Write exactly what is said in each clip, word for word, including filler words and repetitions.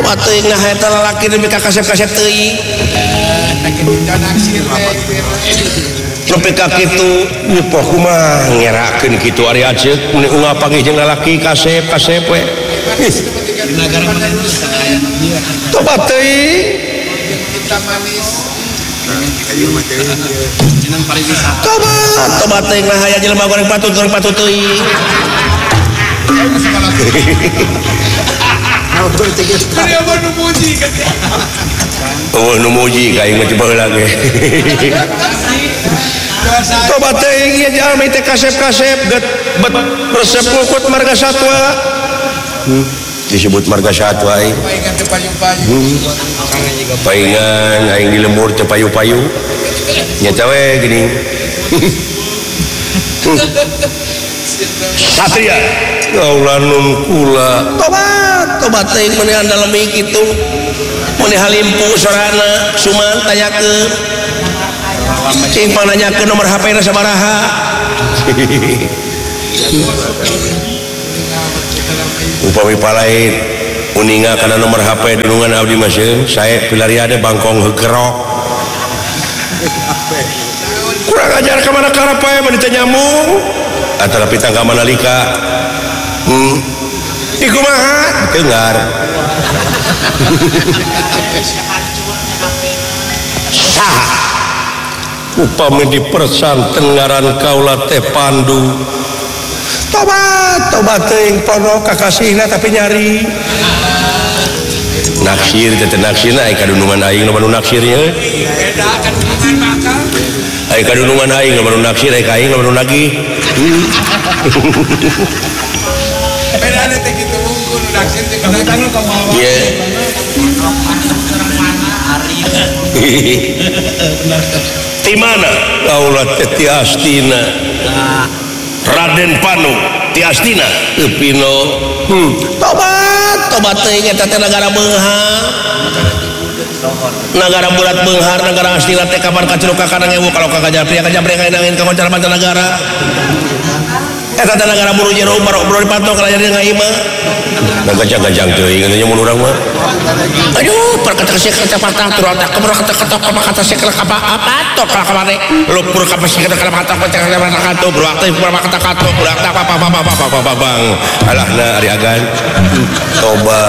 tobat teuing nah eta lalaki nepi ka kasep-kasep teuing nepi ka kitu nyepoh kumaha ngerakeun kitu ari aceuk mun ungah panggih jeung lalaki kasep-kasep we di negara mana itu aya tobat teuing jeneng pariwisata tobat tobat teuing nah aya jelema goreng patut goreng patut teuing oh nu muji ka ieu coba heula ge tobat teuing ieu jalmi teh kasep-kasep bet bet resep pukut marga satwa disebut marga satwa ieu paingan aing di lembur teh payu-payu nya we gini satria kaulanun kula tobat tobat teuing meunihan dalem kitu meuni halimpu sorana suman tanyakeun cing pananyakeun nomor H P-na sabaraha upami palaid uninga kana nomor H P dunungan abdi mah sieun sae pilariade bangkong heukerok kurang ajar ka mana karapae mah ditanya nyamung antara pitang ka manalika hmm ieu kumaha teungar saha upami dipersanten ngaran kaula teh Pandu tobat tobat teuing pondok kakasihna tapi nyari naksir teh naksirna aya kadunungan aing nu banu naksirnya beda kadunungan bakal aya kadunungan aing nu banu naksir aya aing nu banu nagih beda teh kitu unggul naksir teh kadang ka mau ye di mana kaula teh ti Astina Raden Panu ti Astina Epino hmm. tobat tobat teuing eta teh nagara beunghar nagara bulat beunghar nagara Astina teh kapan kaceluka kana ngewu kalau ka kajapri kajapri kainangin ka koncar mancanagara eta teh nagara buru jero barok buru dipatok kana jadi ngaima gajang-gajang teuing nya mun urang mah aduh perkata sih kata patah turun tak kemana kata kata apa kata sih kalau apa apa tok kalau kemana lumpur kapal sih kata kalau patah patah kalau patah kata berakta berapa kata kata berakta apa apa apa apa apa apa bang alahna ari agan coba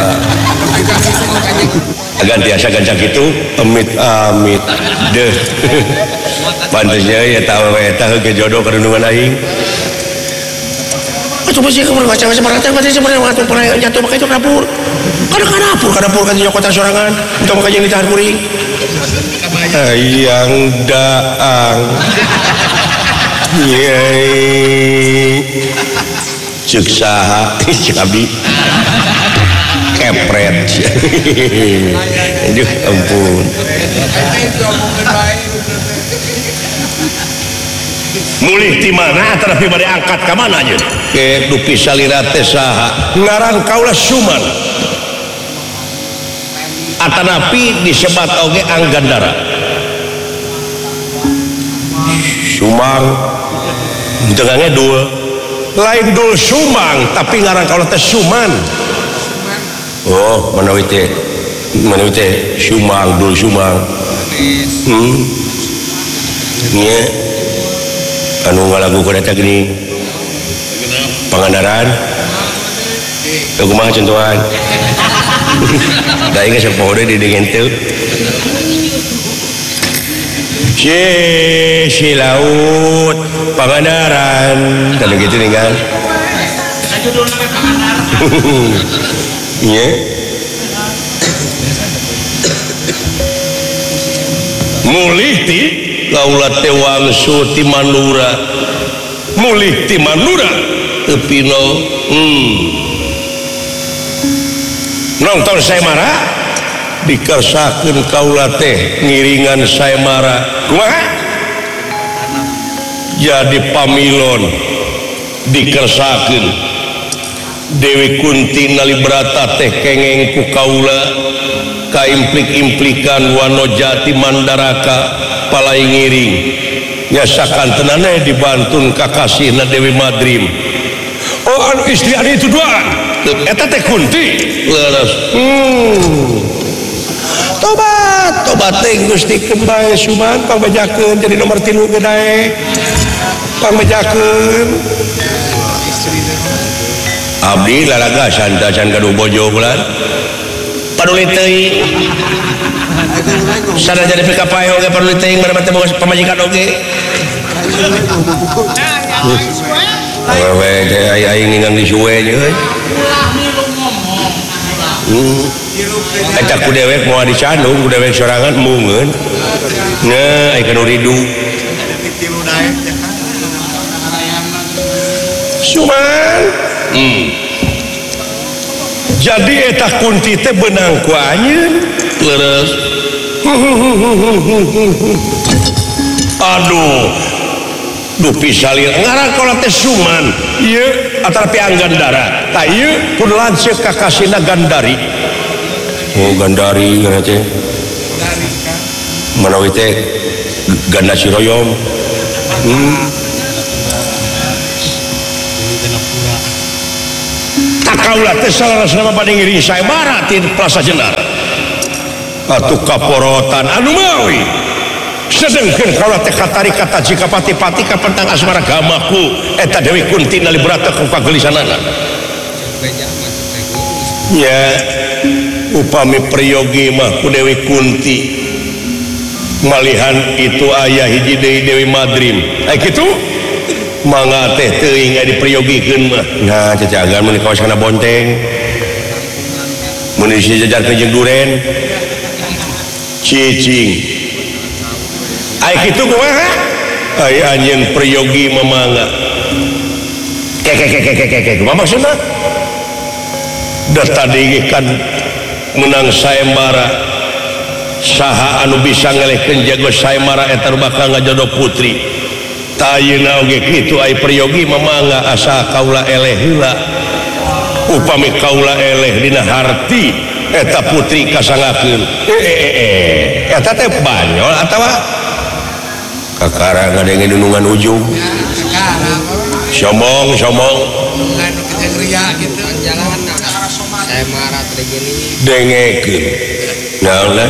agan biasa gancang gitu amit amit deh pantasnya ya tahu ya tahu ke jodoh kerundungan aing coba sih kamu baca baca berarti apa sih sebenarnya waktu pernah jatuh pakai itu dapur kada kada dapur kada dapur kan nyokota sorangan itu makanya yang ditahan kuring yang daang yey cek saha cek abdi kepret aduh ampun mulih di mana tapi bade angkat ke mana aja ke dupi salira teh saha ngaran kaula Suman atanapi disebat oge Anggandara Sumang tengahnya dua lain dul Sumang tapi ngaran kaula teh Suman oh manawi teh manawi teh Sumang dul Sumang hmm nya anu ngalagukeun eta gini Pangandaran teu kumaha contohan da ieu geus poho deui dengan teu si si laut Pangandaran kana kitu ninggal judulna Pangandaran nya mulih ti laula teh wangsu ti Manura mulih ti Manura Epino hmm. nonton Saemara dikersakeun kaula teh ngiringan Saemara kumaha jadi pamilon dikersakeun Dewi Kunti nalibrata teh kengeng ku kaula kaimplik-implikan Wanojati Mandaraka palai ngiring nyasakan tenane dibantun kakasihna Dewi Madrim oh anu istri anu itu duaan eta teh Kunti leres hmm tobat tobat teh Gusti kembali Suman pangbejakeun jadi nomor tilu gede pangbejakeun abdi lalaga santa can gaduh bojo bulan paduli teuing sada jadi P K P oge paduli teuing mana teh boga pamajikan oge awewe teh aing ningang di suwe nya euy eta ku dewek moal dicandung ku dewek sorangan mungeun nya aya kanu ridu Suman hmm. Jadi eta Kunti teh benang ku anjeun leres aduh duh pisalir ngaran kolot teh Suman ieu atarapi Anggandara tah ieu pun lanceuk kakasina Gandari oh Gandari ngana teh manawi teh ganda siroyom hmm. Kaula teh salasana bade ngiring saebara ti Plaza Jenar atuh kaporotan anu mawi sedengkeun kaula teh katari kata jika pati-pati ka pentang asmara gamaku eta Dewi Kunti nali berata ku kagelisanana nya upami priyogi mah ku Dewi Kunti malihan itu aya hiji deui Dewi Madrim aya kitu mangga teh teuing aya dipriyogikeun mah nah cacagan mun kawasan Bonteng mun disejajarkeun jeung duren cicing aya kitu kumaha aya anjeun priyogi mamangga ke ke ke ke ke ke kumaha maksudna da tadi kan menang sayembara saha anu bisa ngelehkeun jago sayembara eta bakal ngajodoh putri ayeuna oge kitu ai priyogi mamangga asa kaula eleh heula upami kaula eleh dina harti eta putri kasangakeun eh eta teh banyol atawa kakarang ngadenge nunungan ujung sombong sombong nganu kita ria gitu jalan saya marah tregeni dengekeun naon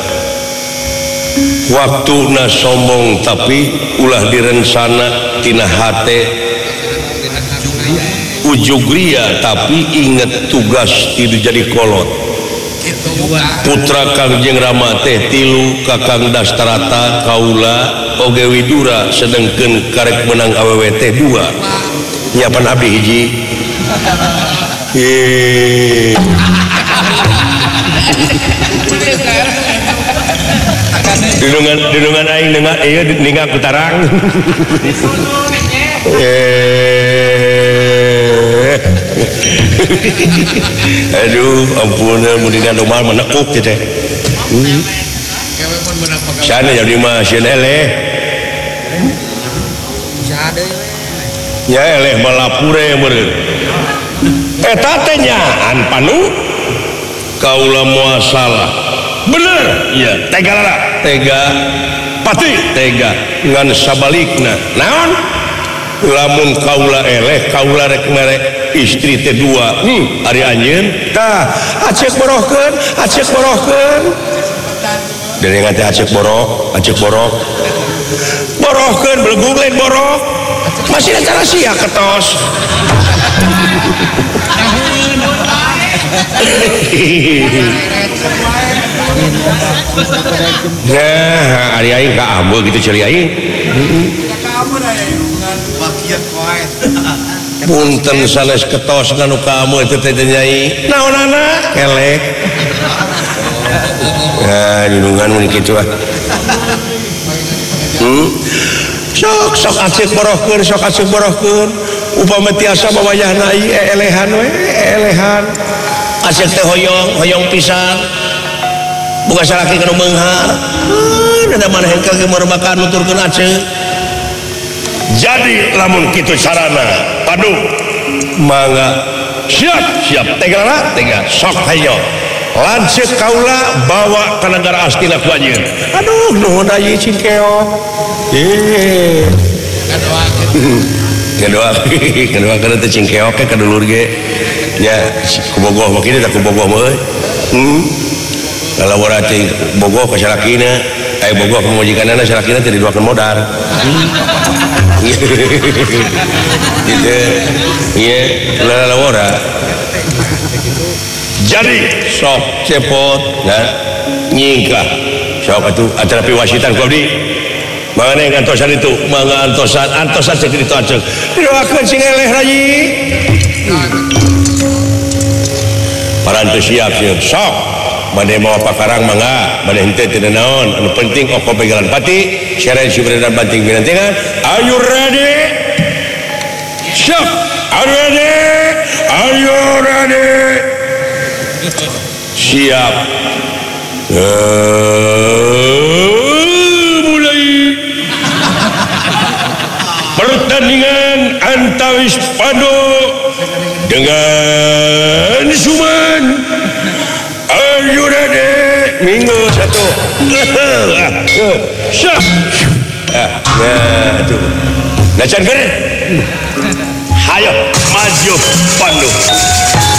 waktu na sombong tapi ulah dirensana tina hate ujugria tapi inget tugas tidu jadi kolot putra Kangjeng Rama teh tilu Kakang Dastarata kaula oge Widura sedengkeun karek menang awewe teh dua nyapan abdi hiji eh Dudungan dudungan aing dengan ieu ningak kutarang. Eh. Aduh, ampun mun dina domar menekuk teh. Sana jadi mah sieun eleh. Nya eleh balapure meureun. Eta teh nyaan panu kaula moal salah. Bener iya tega lala tega pati tega ngan sabalikna naon lamun kaula eleh kaula rek merek istri teh dua hmm ari anjeun tah acek borohkeun acek borohkeun deui teh acek borok acek borok borohkeun belegung lain borok masih cara sia ketos nah ari aing ka ambeul gitu ceri aing punten sanes ketos nganu ka ambeul teh teh nyai naonana kelek nah dudungan mun kitu ah hmm sok sok acek borohkeun sok acek borohkeun upama tiasa mawayahna ieu elehan we elehan acek teh hoyong hoyong pisan boga salaki kanu meunghar da maneh kage meurbakan nuturkeun acek jadi lamun kitu carana padu mangga siap siap tega tega sok hayo lanceuk kaula bawa ka nagara Astina ku anjeun aduh nuhun ayi cingkeok eh ngadoakeun ngadoakeun ngadoakeun teh cingkeok ke kadulur ge ya kubogoh mah kieu tak kubogoh mah euy hmm kalau berarti bogoh ka salakina aya bogoh ka majikanana salakina teh diduakeun modal gitu ieu lalawara jadi sok cepot nah nyingkah sok atuh acara piwasitan ku abdi mangane ngantosan itu mangga antosan antosan cek ditu aceng doakeun sing eleh rayi parantos siap siap sok bade mau pakarang mangga bade henteu teu naon anu penting oko pegalan pati syarain subredan banting binantengan are you ready siap are you ready are you ready siap mulai pertandingan antawis Pando dengan Suman. Are you ready? Minggu satu. Syah. Nah, itu. Nacan keren. Hayo maju Pando.